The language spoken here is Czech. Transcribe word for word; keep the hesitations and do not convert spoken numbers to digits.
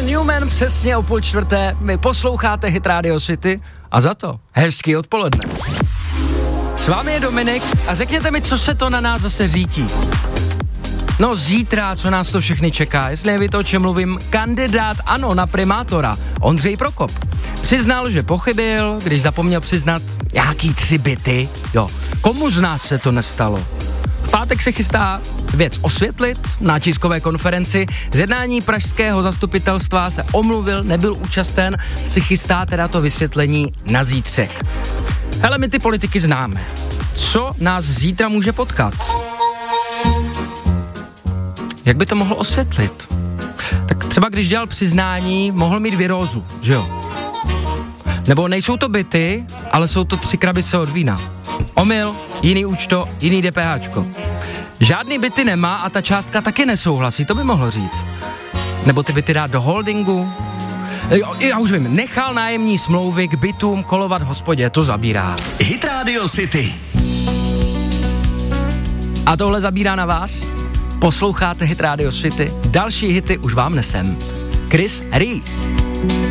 John Newman přesně o půl čtvrté. Vy posloucháte Hit Radio City a za to hezký odpoledne. S vámi je Dominik a řekněte mi, co se to na nás zase řítí. No zítra, co nás to všechny čeká, jestli nevíte, o čem mluvím, kandidát ANO na primátora Ondřej Prokop přiznal, že pochybil, když zapomněl přiznat nějaký tři byty. Jo, komu z nás se to nestalo? V pátek se chystá věc osvětlit na tiskové konferenci. Z jednání pražského zastupitelstva se omluvil, nebyl účasten, si chystá teda to vysvětlení na zítřek. Hele, my ty politiky známe. Co nás zítra může potkat? Jak by to mohlo osvětlit? Tak třeba když dělal přiznání, mohl mít virózu, že jo? Nebo nejsou to byty, ale jsou to tři krabice od vína. Omyl, jiný účto, jiný DPHčko. Žádný byty nemá a ta částka taky nesouhlasí, to by mohlo říct. Nebo ty byty dát do holdingu. Jo, já už vím, nechal nájemní smlouvy k bytům kolovat v hospodě, to zabírá. Hit Radio City. A tohle zabírá na vás? Posloucháte Hit Radio City, další hity už vám nesem. Chris Rea.